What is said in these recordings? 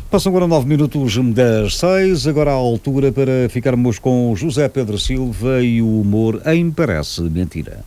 Passam agora 9 minutos das 6, agora à altura para ficarmos com José Pedro Silva e o humor em Parece Mentira.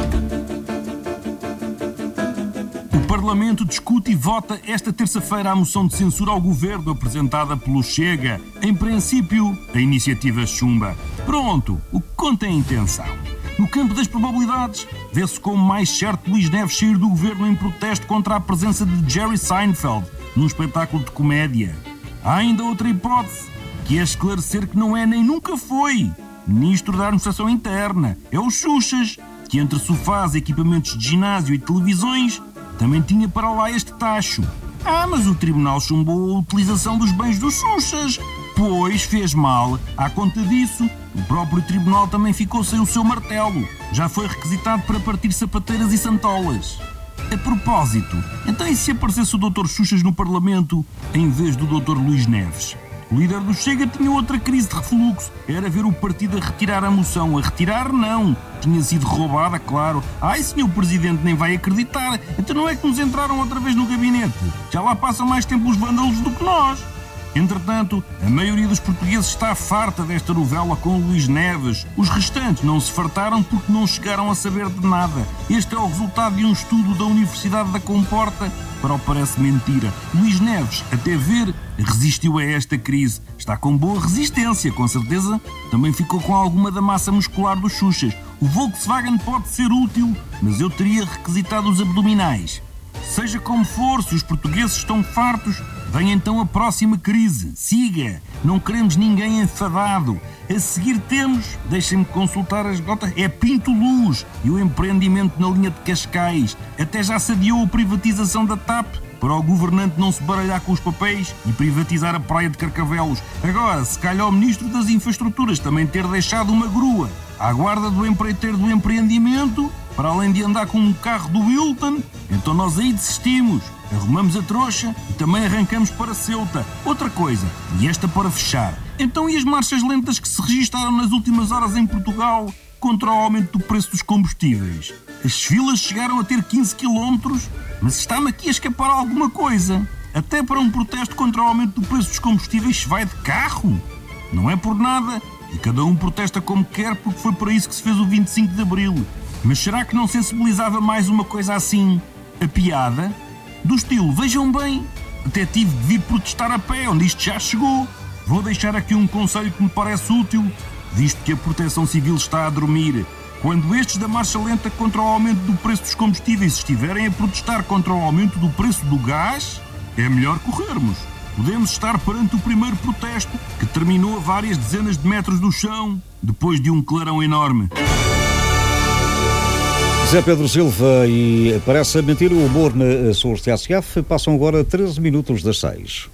O Parlamento discute e vota esta terça-feira a moção de censura ao Governo apresentada pelo Chega. Em princípio, a iniciativa chumba. Pronto, o que conta é a intenção. No campo das probabilidades, vê-se como mais certo Luís Neves sair do Governo em protesto contra a presença de Jerry Seinfeld num espetáculo de comédia. Há ainda outra hipótese, que é esclarecer que não é nem nunca foi Ministro da Administração Interna. É o Xuxas, que entre sofás, equipamentos de ginásio e televisões, também tinha para lá este tacho. Mas o Tribunal chumbou a utilização dos bens dos Xuxas, pois fez mal. À conta disso, o próprio Tribunal também ficou sem o seu martelo. Já foi requisitado para partir sapateiras e santolas. A propósito, então e se aparecesse o Dr. Xuxas no Parlamento em vez do Dr. Luís Neves? O líder do Chega tinha outra crise de refluxo. Era ver o partido a retirar a moção. A retirar, não. Tinha sido roubada, claro. Senhor Presidente, nem vai acreditar. Então não é que nos entraram outra vez no gabinete? Já lá passam mais tempo os vândalos do que nós. Entretanto, a maioria dos portugueses está farta desta novela com Luís Neves. Os restantes não se fartaram porque não chegaram a saber de nada. Este é o resultado de um estudo da Universidade da Comporta para o Parece Mentira. Luís Neves, até ver, resistiu a esta crise. Está com boa resistência, com certeza. Também ficou com alguma da massa muscular dos Xuxas. O Volkswagen pode ser útil, mas eu teria requisitado os abdominais. Seja como for, se os portugueses estão fartos, vem então a próxima crise. Siga! Não queremos ninguém enfadado. A seguir temos, deixem-me consultar as notas, é Pinto Luz e o empreendimento na linha de Cascais. Até já se adiou a privatização da TAP para o governante não se baralhar com os papéis e privatizar a praia de Carcavelos. Agora, se calhar o Ministro das Infraestruturas também ter deixado uma grua à guarda do empreiteiro do empreendimento, para além de andar com um carro do Wilton, então nós aí desistimos, arrumamos a trouxa e também arrancamos para Ceuta. Outra coisa, e esta para fechar, então e as marchas lentas que se registaram nas últimas horas em Portugal contra o aumento do preço dos combustíveis? As filas chegaram a ter 15 km, mas está-me aqui a escapar alguma coisa. Até para um protesto contra o aumento do preço dos combustíveis se vai de carro? Não é por nada, e cada um protesta como quer porque foi para isso que se fez o 25 de Abril. Mas será que não sensibilizava mais uma coisa assim, a piada? Do estilo, vejam bem, até tive de vir protestar a pé, onde isto já chegou. Vou deixar aqui um conselho que me parece útil, visto que a Proteção Civil está a dormir. Quando estes da marcha lenta contra o aumento do preço dos combustíveis estiverem a protestar contra o aumento do preço do gás, é melhor corrermos. Podemos estar perante o primeiro protesto, que terminou a várias dezenas de metros do chão, depois de um clarão enorme. José Pedro Silva e Parece Mentira, o humor na sua TSF. Passam agora 13 minutos das 6.